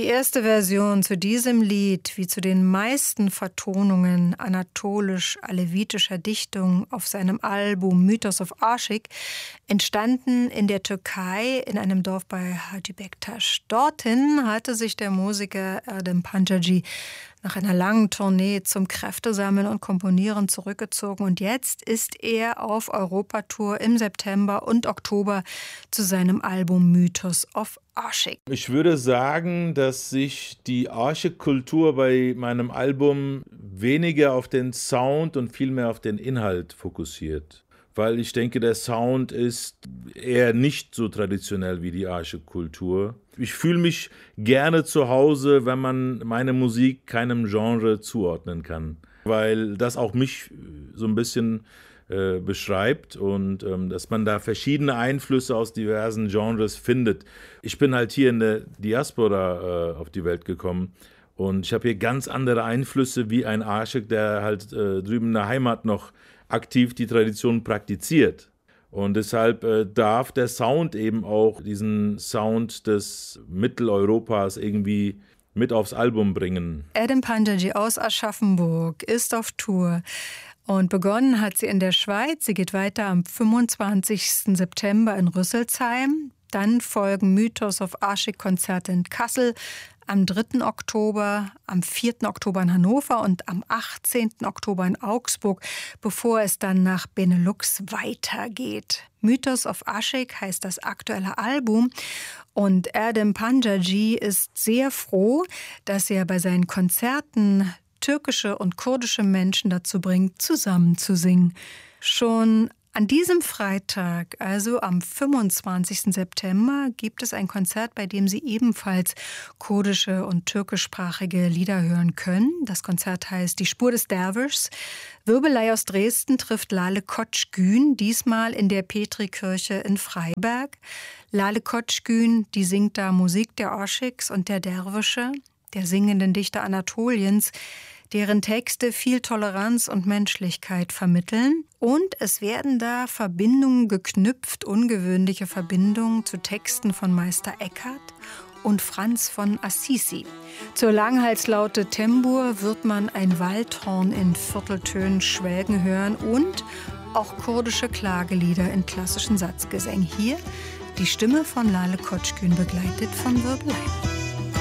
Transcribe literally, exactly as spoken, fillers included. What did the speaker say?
Die erste Version zu diesem Lied, wie zu den meisten Vertonungen anatolisch-alevitischer Dichtung auf seinem Album Mythos of Aşık, entstanden in der Türkei in einem Dorf bei Hacı Bektaş. Dorthin hatte sich der Musiker Erdem Pancarci nach einer langen Tournee zum Kräftesammeln und Komponieren zurückgezogen. Und jetzt ist er auf Europatour im September und Oktober zu seinem Album Mythos of Aşık. Ich würde sagen, dass sich die Aşık-Kultur bei meinem Album weniger auf den Sound und vielmehr auf den Inhalt fokussiert. Weil ich denke, der Sound ist eher nicht so traditionell wie die Aşık-Kultur. Ich fühle mich gerne zu Hause, wenn man meine Musik keinem Genre zuordnen kann, weil das auch mich so ein bisschen äh, beschreibt und ähm, dass man da verschiedene Einflüsse aus diversen Genres findet. Ich bin halt hier in der Diaspora äh, auf die Welt gekommen und ich habe hier ganz andere Einflüsse wie ein Aşık, der halt äh, drüben in der Heimat noch aktiv die Tradition praktiziert. Und deshalb äh, darf der Sound eben auch diesen Sound des Mitteleuropas irgendwie mit aufs Album bringen. Erdem Pancarci aus Aschaffenburg ist auf Tour. Und begonnen hat sie in der Schweiz. Sie geht weiter am fünfundzwanzigsten September in Rüsselsheim. Dann folgen Mythos of Aşık-Konzerte in Kassel am dritten Oktober, am vierten Oktober in Hannover und am achtzehnten Oktober in Augsburg, bevor es dann nach Benelux weitergeht. Mythos of Aşık heißt das aktuelle Album und Erdem Pancarci ist sehr froh, dass er bei seinen Konzerten türkische und kurdische Menschen dazu bringt, zusammen zu singen. Schon an diesem Freitag, also am fünfundzwanzigsten September, gibt es ein Konzert, bei dem Sie ebenfalls kurdische und türkischsprachige Lieder hören können. Das Konzert heißt Die Spur des Derwischs. Wirbelei aus Dresden trifft Lale Koçgün, diesmal in der Petrikirche in Freiberg. Lale Koçgün, die singt da Musik der Aşıks und der Derwische, der singenden Dichter Anatoliens, deren Texte viel Toleranz und Menschlichkeit vermitteln. Und es werden da Verbindungen geknüpft, ungewöhnliche Verbindungen zu Texten von Meister Eckhart und Franz von Assisi. Zur Langhalslaute Tembur wird man ein Waldhorn in Vierteltönen schwelgen hören und auch kurdische Klagelieder in klassischen Satzgesängen. Hier die Stimme von Lale Koçgün, begleitet von Wirbelei.